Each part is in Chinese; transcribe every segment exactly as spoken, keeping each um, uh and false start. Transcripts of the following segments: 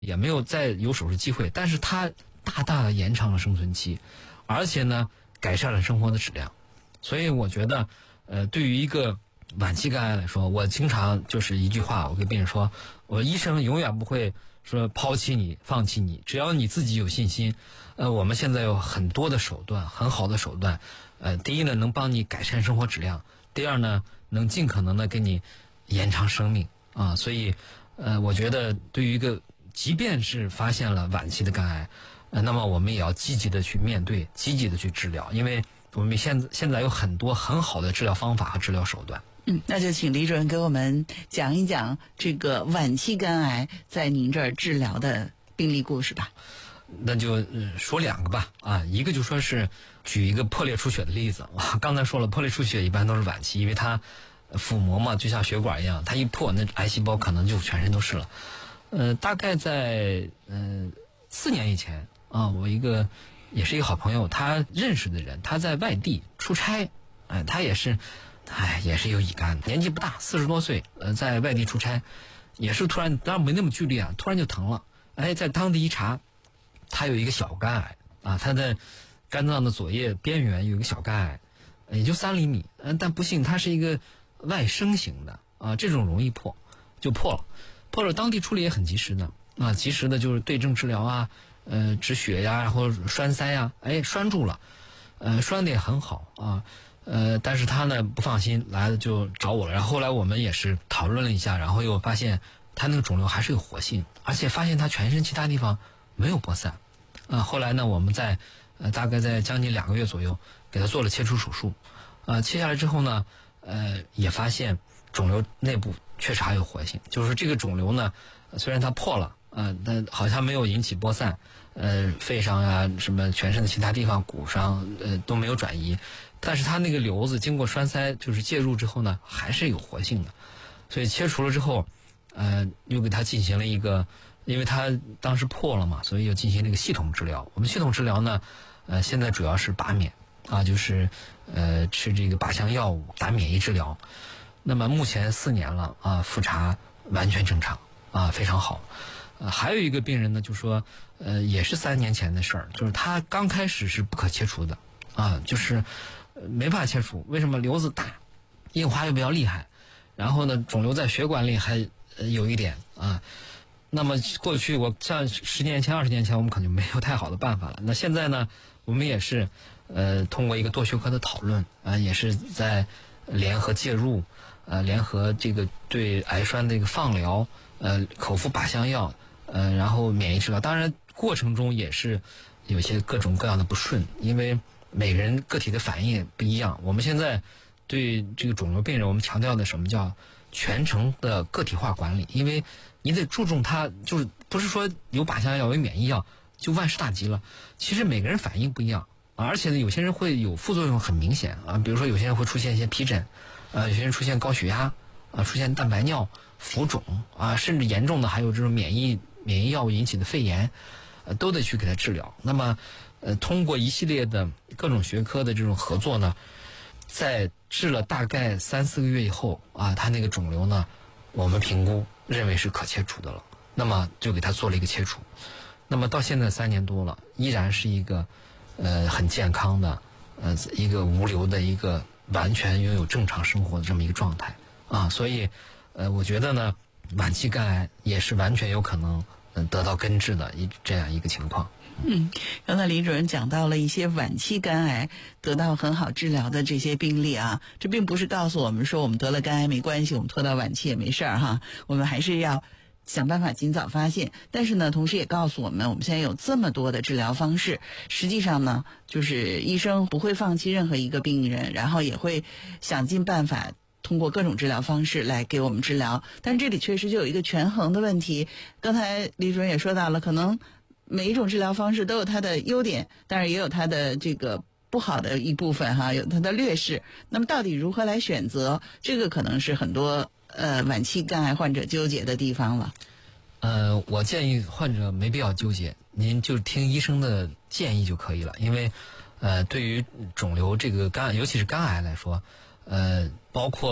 也没有再有手术机会，但是它大大的延长了生存期，而且呢改善了生活的质量。所以我觉得呃对于一个晚期肝癌来说，我经常就是一句话，我跟病人说，我医生永远不会说抛弃你放弃你，只要你自己有信心。呃我们现在有很多的手段，很好的手段，呃第一呢能帮你改善生活质量，第二呢能尽可能的给你延长生命啊。所以呃我觉得对于一个即便是发现了晚期的肝癌，呃那么我们也要积极的去面对，积极的去治疗，因为我们现在现在有很多很好的治疗方法和治疗手段。 嗯，那就请李主任给我们讲一讲这个晚期肝癌在您这儿治疗的病例故事吧。 那就、呃、说两个吧啊，一个就说是举一个破裂出血的例子。哇，刚才说了，破裂出血一般都是晚期，因为它腹膜嘛就像血管一样，它一破，那癌细胞可能就全身都是了。呃，大概在呃四年以前啊，我一个也是一个好朋友，他认识的人，他在外地出差，哎、呃，他也是，哎，也是有乙肝，年纪不大，四十多岁，呃，在外地出差，也是突然，当然没那么剧烈啊，突然就疼了，哎，在当地一查，他有一个小肝癌啊，他的肝脏的左叶边缘有一个小肝癌，也就三厘米，嗯、呃，但不幸它是一个外生型的啊，这种容易破，就破了。破了，当地处理也很及时的啊，及时的就是对症治疗啊，呃，止血呀，或者栓塞呀，哎，栓住了，呃，栓的也很好啊，呃，但是他呢不放心，来了就找我了。然后后来我们也是讨论了一下，然后又发现他那个肿瘤还是有活性，而且发现他全身其他地方没有播散，啊，后来呢我们在呃大概在将近两个月左右给他做了切除手术，啊，切下来之后呢，呃，也发现肿瘤内部确实还有活性，就是这个肿瘤呢，虽然它破了，呃，但好像没有引起播散，呃，肺上啊，什么全身的其他地方，骨上，呃，都没有转移，但是它那个瘤子经过栓塞，就是介入之后呢，还是有活性的，所以切除了之后，呃，又给它进行了一个，因为它当时破了嘛，所以又进行了一个系统治疗。我们系统治疗呢，呃，现在主要是拔免啊，就是呃吃这个靶向药物，打免疫治疗。那么目前四年了啊，复查完全正常啊，非常好。呃，还有一个病人呢，就说呃也是三年前的事儿，就是他刚开始是不可切除的啊，就是呃没办法切除。为什么？瘤子大，硬化又比较厉害，然后呢肿瘤在血管里还、呃、有一点啊。那么过去我像十年前、二十年前，我们可能没有太好的办法了。那现在呢，我们也是呃通过一个多学科的讨论啊，也是在联合介入。呃，联合这个对癌栓的一个放疗，呃，口服靶向药，呃，然后免疫治疗。当然，过程中也是有些各种各样的不顺，因为每个人个体的反应也不一样。我们现在对这个肿瘤病人，我们强调的什么叫全程的个体化管理，因为你得注重它，就是不是说有靶向药、有免疫药就万事大吉了。其实每个人反应不一样，而且呢，有些人会有副作用很明显啊，比如说有些人会出现一些皮疹。呃，有些人出现高血压，啊，出现蛋白尿、浮肿啊，甚至严重的还有这种免疫免疫药物引起的肺炎，呃，都得去给他治疗。那么，呃，通过一系列的各种学科的这种合作呢，在治了大概三四个月以后啊，他那个肿瘤呢，我们评估认为是可切除的了，那么就给他做了一个切除。那么到现在三年多了，依然是一个呃很健康的呃一个无瘤的一个。完全拥有正常生活的这么一个状态啊，所以，呃，我觉得呢，晚期肝癌也是完全有可能嗯得到根治的一这样一个情况。 嗯，刚才李主任讲到了一些晚期肝癌得到很好治疗的这些病例啊，这并不是告诉我们说我们得了肝癌没关系，我们拖到晚期也没事儿哈，我们还是要想办法尽早发现。但是呢，同时也告诉我们，我们现在有这么多的治疗方式，实际上呢，就是医生不会放弃任何一个病人，然后也会想尽办法通过各种治疗方式来给我们治疗。但这里确实就有一个权衡的问题。刚才李主任也说到了，可能每一种治疗方式都有它的优点，当然也有它的这个不好的一部分哈，有它的劣势。那么到底如何来选择，这个可能是很多呃晚期肝癌患者纠结的地方了。 呃，我建议患者没必要纠结，您就听医生的建议就可以了。因为呃，对于肿瘤这个肝，尤其是肝癌来说，呃，包括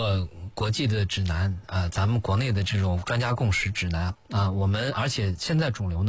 国际的指南啊、呃，咱们国内的这种专家共识指南啊、呃，我们而且现在肿瘤呢。